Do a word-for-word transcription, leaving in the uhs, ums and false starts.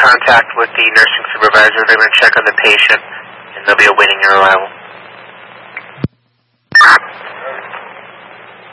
contact with the nursing supervisor. They're going to check on the patient, and they'll be awaiting your arrival.